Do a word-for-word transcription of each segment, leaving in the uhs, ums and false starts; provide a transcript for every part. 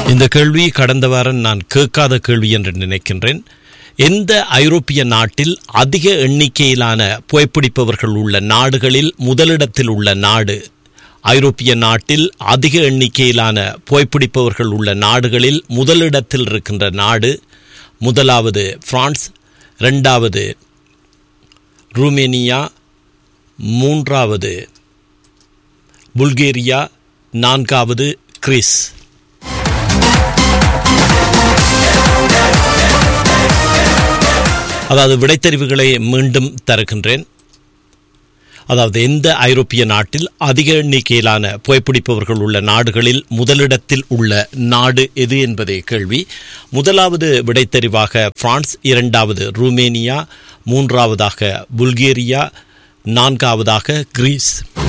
இந்த கேள்வி கடந்த வாரம் நான் கேட்காத கேள்வி என்று நினைக்கின்றேன். எந்த ஐரோப்பிய நாட்டில் அதிக எண்ணிக்கையிலான புகைப்பிடிப்பவர்கள் உள்ள நாடுகளில் முதலிடத்தில் உள்ள நாடு? ஐரோப்பிய நாட்டில் அதிக எண்ணிக்கையிலான புகைப்பிடிப்பவர்கள் உள்ள நாடுகளில் முதலிடத்தில் இருக்கின்ற நாடு. முதலாவது பிரான்ஸ், இரண்டாவது ருமேனியா, மூன்றாவது புல்கேரியா, நான்காவது கிரீஸ். அதாவது விடைத்தறிவுகளை மீண்டும் தருகின்றேன். அதாவது எந்த ஐரோப்பிய நாட்டில் அதிக எண்ணிக்கையிலான புகைப்பிடிப்பவர்கள் உள்ள நாடுகளில் முதலிடத்தில் உள்ள நாடு எது என்பதே கேள்வி. முதலாவது விடைத்தறிவாக பிரான்ஸ், இரண்டாவது ருமேனியா, மூன்றாவதாக புல்கேரியா, நான்காவதாக கிரீஸ்.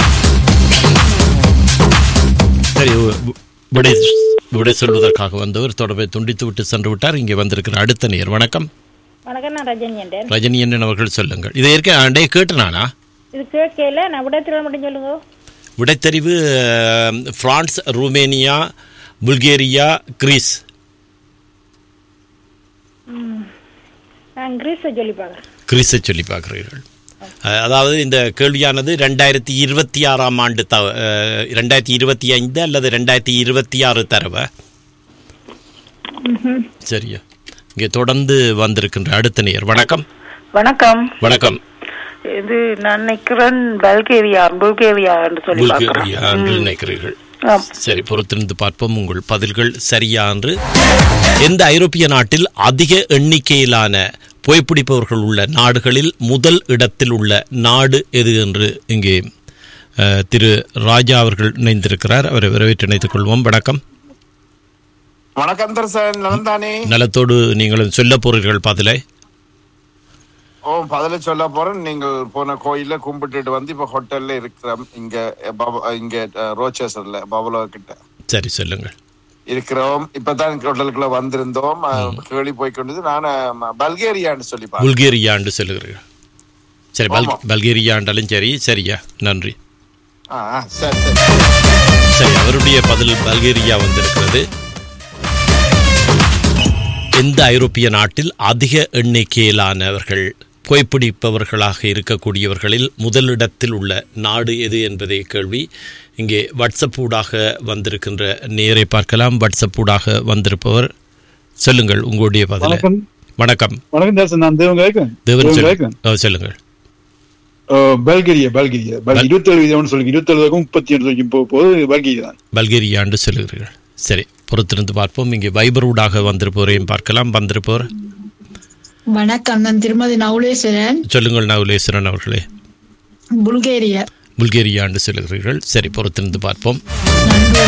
சரி, விடை விடை சொல்வதற்காக வந்தவர் தொடர்பை துண்டித்து விட்டு சென்று விட்டார். இங்கே வந்திருக்கிற அடுத்த நேர். வணக்கம். வணக்கம், நான் ரஜினி என்றேன். ரஜினி என்றன் அவர்கள் சொல்லுங்கள். இதை ஏற்க ஆண்டே கேட்டு நானா இது கேட்கல. நான் விடைத்தறிவு மட்டும் சொல்லுங்க. விடைத்தறிவு பிரான்ஸ், ருமேனியா, புல்கேரியா, கிரீஸ். நான் கிரீஸை சொல்லி பார்க்குறேன். கிரீஸை சொல்லி பார்க்குறீர்கள். அதாவது இந்த கேள்வியானது ரெண்டாயிரத்தி இருபத்தி ஆறாம் ஆண்டு த ரெண்டாயிரத்தி இருபத்தி ஐந்து அல்லது ரெண்டாயிரத்தி இருபத்தி ஆறு தரவ. சரியா, இங்கே தொடர்ந்து வந்திருக்கின்ற அடுத்த நேர். வணக்கம். வணக்கம். வணக்கம். இது நான் நினைக்கிறேன் பல்கேரியா புல்கேரியா என்று சொல்லி புல்கேரியா என்று நினைக்கிறீர்கள். சரி, பொறுத்திருந்து பார்ப்போம் உங்கள் பதில்கள் சரியா என்று. எந்த ஐரோப்பிய நாட்டில் அதிக எண்ணிக்கையிலான புகைப்பிடிப்பவர்கள் உள்ள நாடுகளில் முதல் இடத்தில் உள்ள நாடு எது என்று இங்கே திரு ராஜா அவர்கள் இணைந்திருக்கிறார். அவரை வரவேற்று இணைத்துக் கொள்வோம். வணக்கம். வணக்கம் தர்சன், நலந்தானே? நலத்தோடு நீங்களும் சொல்ல போறீர்கள் பதிலை. ஓ, பதில சொல்ல போறேன். நீங்கள் போன கோயில கும்பிட்டுட்டு வந்து இப்ப ஹோட்டல்ல இருக்கிறோம். இங்க இங்க ரோச்சேஸ்வர்ல பவலோ கிட்ட. சரி, சொல்லுங்கள். இருக்கிறோம். இப்பதான் ஹோட்டலுக்குள்ள வந்திருந்தோம். கேள்வி போய்கொண்டது. நான் பல்கேரியான்னு சொல்லி புல்கேரியான்னு சொல்லுகிறீர்கள். சரி, பல்கேரியாண்டாலும் சரி. சரியா, நன்றி. சரி சரி சரி, அவருடைய பதில் பல்கேரியா வந்திருக்கிறது. எந்த ஐரோப்பிய நாட்டில் அதிக எண்ணிக்கையிலானவர்கள் புகைப்பிடிப்பவர்களாக இருக்கக்கூடியவர்களில் முதலிடத்தில் உள்ள நாடு எது என்பதே கேள்வி. இங்கே வாட்ஸ்அப் ஊடாக வந்திருக்கின்ற நேரை பார்க்கலாம். வாட்ஸ்அப் ஊடாக வந்திருப்பவர் சொல்லுங்கள் உங்களுடைய பதில். வணக்கம். வணக்கம் தேவன், நான் தேவன் கேட்கிறேன். தேவன் சொல்லுங்கள். பல்கேரியா பல்கேரியா இருபத்தி ஏழு சொல்லி இருபத்தி ஏழு முப்பத்தி ஏழு போது பல்கேரியா பல்கேரியா என்று சொல்லுகிறீர்கள். சரி, பொறுத்திருந்து பார்ப்போம். இங்கே வைபர் ஊடாக வந்திருப்பவரையும் பார்க்கலாம். வந்திருப்பவர் வணக்கம், நான் திருமதி நவுலேஸ்வரன். சொல்லுங்கள் நவுலேஸ்வரன் அவர்களே. புல்கேரியா புல்கேரியா என்று சொல்லுகிறீர்கள். சரி, பொறுத்திருந்து பார்ப்போம்.